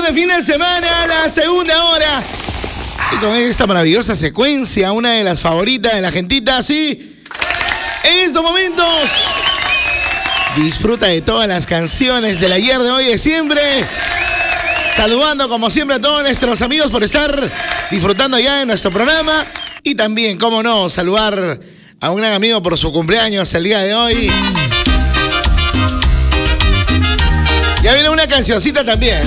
de fin de semana, la segunda hora. Y con esta maravillosa secuencia, una de las favoritas de la gentita, sí. En estos momentos, disfruta de todas las canciones del ayer, de hoy, de siempre. Saludando como siempre a todos nuestros amigos por estar disfrutando ya de nuestro programa. Y también, cómo no, saludar a un gran amigo por su cumpleaños el día de hoy. Ya viene una cancioncita también.